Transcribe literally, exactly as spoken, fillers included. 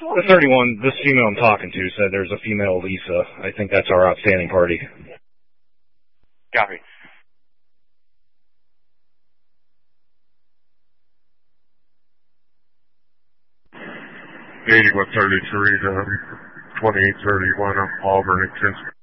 The thirty-one, this female I'm talking to said there's a female Lisa. I think that's our outstanding party. Copy. eighty-one thirty-three to twenty-eight thirty-one on Auburn and Kinsman.